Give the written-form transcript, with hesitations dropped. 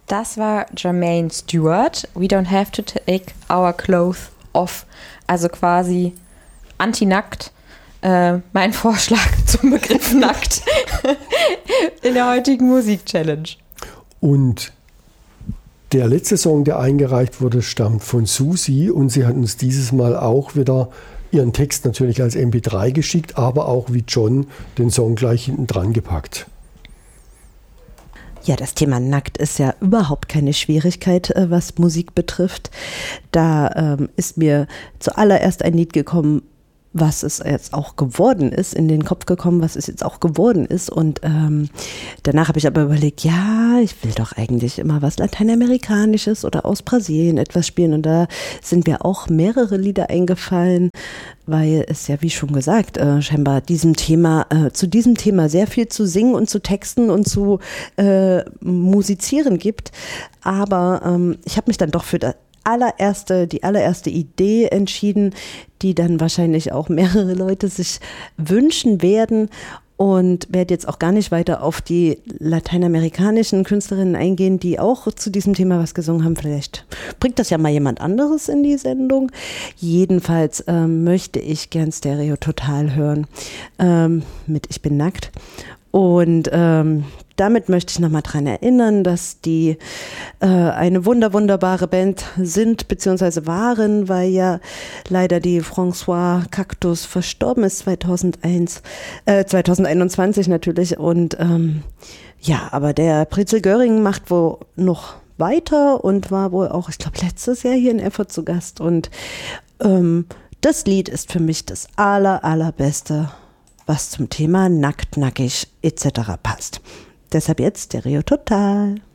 Das war Jermaine Stewart. We don't have to take our clothes off. Also quasi anti-nackt. Mein Vorschlag zum Begriff nackt in der heutigen Musik-Challenge. Und der letzte Song, der eingereicht wurde, stammt von Susi und sie hat uns dieses Mal auch wieder ihren Text natürlich als MP3 geschickt, aber auch wie John den Song gleich hinten dran gepackt. Ja, das Thema nackt ist ja überhaupt keine Schwierigkeit, was Musik betrifft. Da ist mir zuallererst ein Lied gekommen, was es jetzt auch geworden ist, in den Kopf gekommen, was es jetzt auch geworden ist. Und danach habe ich aber überlegt, ja, ich will doch eigentlich immer was Lateinamerikanisches oder aus Brasilien etwas spielen. Und da sind mir auch mehrere Lieder eingefallen, weil es ja, wie schon gesagt, scheinbar zu diesem Thema sehr viel zu singen und zu texten und zu musizieren gibt. Aber ich habe mich dann doch für die allererste Idee entschieden, die dann wahrscheinlich auch mehrere Leute sich wünschen werden, und werde jetzt auch gar nicht weiter auf die lateinamerikanischen Künstlerinnen eingehen, die auch zu diesem Thema was gesungen haben. Vielleicht bringt das ja mal jemand anderes in die Sendung. Jedenfalls möchte ich gern Stereo Total hören mit Ich bin nackt. Und damit möchte ich nochmal dran erinnern, dass die eine wunderbare Band sind, beziehungsweise waren, weil ja leider die François Cactus verstorben ist 2021 natürlich. Und ja, aber der Brezel Göring macht wohl noch weiter und war wohl auch, ich glaube, letztes Jahr hier in Erfurt zu Gast. Und das Lied ist für mich das allerbeste, was zum Thema nackt, nackig etc. passt. Deshalb jetzt Stereo Total.